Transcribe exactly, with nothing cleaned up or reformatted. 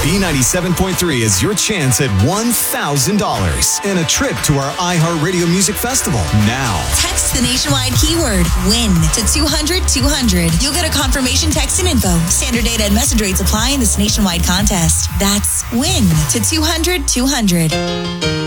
B ninety-seven point three is your chance at one thousand dollars and a trip to our iHeartRadio Music Festival. Now, text the nationwide keyword WIN to two hundred two hundred. You'll get a confirmation text and info. Standard data and message rates apply in this nationwide contest. That's WIN to two hundred two hundred.